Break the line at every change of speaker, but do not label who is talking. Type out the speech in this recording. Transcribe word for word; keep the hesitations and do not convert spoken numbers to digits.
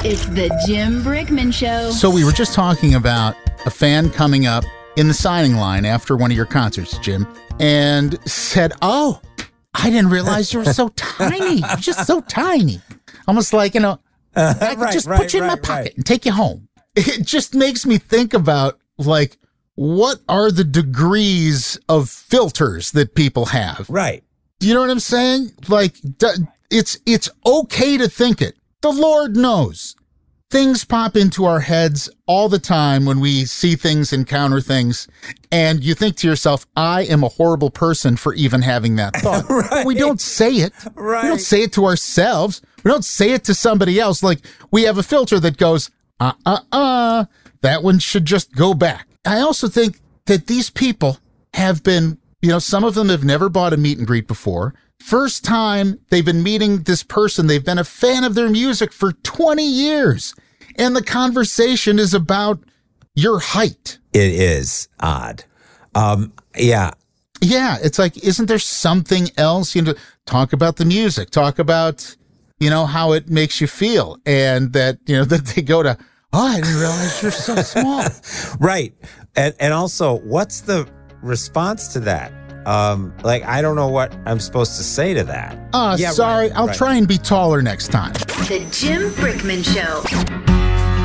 It's the Jim Brickman Show.
So we were just talking about a fan coming up in the signing line after one of your concerts, Jim, and said, oh, I didn't realize you were so tiny. You're just so tiny. Almost like, you know,
Uh,
I could
right,
just
right,
put you in
right,
my pocket
right.
and take you home. It just makes me think about, like, what are the degrees of filters that people have?
Right.
Do you know what I'm saying? Like, d- it's it's okay to think it. The Lord knows. Things pop into our heads all the time when we see things, encounter things, and you think to yourself, I am a horrible person for even having that thought.
Right.
But we don't say it.
Right.
We don't say it to ourselves. We don't say it to somebody else. Like, we have a filter that goes, uh-uh-uh, that one should just go back. I also think that these people have been, you know, some of them have never bought a meet and greet before. First time they've been meeting this person, they've been a fan of their music for twenty years. And the conversation is about your height.
It is odd. Um, yeah.
Yeah, it's like, isn't there something else? You know, talk about the music, talk about, you know, how it makes you feel. And that, you know, that they go to, oh, I didn't realize you're so small.
Right. And and also, what's the response to that? Um, like, I don't know what I'm supposed to say to that.
Oh,
Yeah,
sorry,
right,
I'll
right.
try and be taller next time.
The Jim Brickman Show.